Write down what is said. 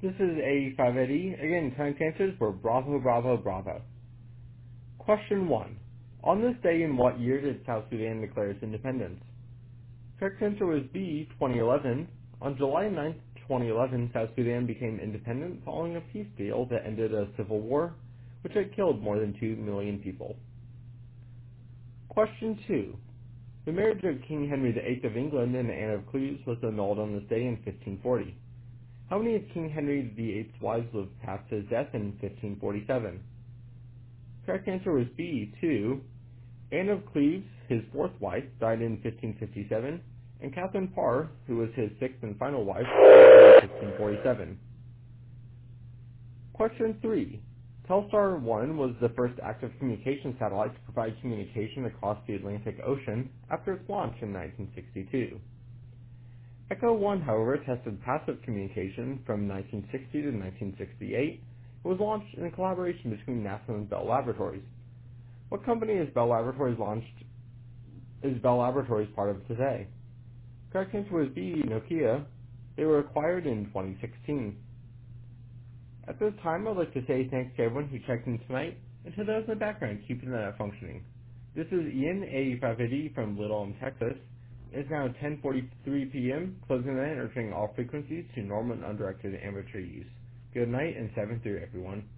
This is A5 Eddie. Again, correct answers were Bravo, Bravo, Bravo. Question 1. On this day in what year did South Sudan declare its independence? Correct answer was B, 2011. On July 9th, 2011, South Sudan became independent following a peace deal that ended a civil war, which had killed more than 2 million people. Question 2. The marriage of King Henry VIII of England and Anne of Cleves was annulled on this day in 1540. How many of King Henry VIII's wives lived past his death in 1547? Correct answer was B, 2. Anne of Cleves, his fourth wife, died in 1557, and Catherine Parr, who was his sixth and final wife, died in 1547. Question 3. Telstar 1 was the first active communication satellite to provide communication across the Atlantic Ocean after its launch in 1962. Echo 1, however, tested passive communication from 1960 to 1968 and was launched in a collaboration between NASA and Bell Laboratories. What company is Bell Laboratories part of today? Correct answer was B, Nokia. They were acquired in 2016. At this time, I'd like to say thanks to everyone who checked in tonight, and to those in the background keeping that functioning. This is Ian, A580 from Little Elm, Texas. It is now 10:43 p.m., closing the night and returning all frequencies to normal and undirected amateur use. Good night and 7-3, everyone.